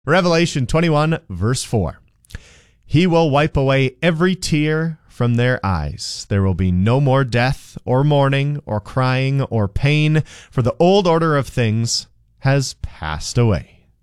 Revelation 21, verse 4. He will wipe away every tear from their eyes. There will be no more death or mourning or crying or pain, for the old order of things has passed away.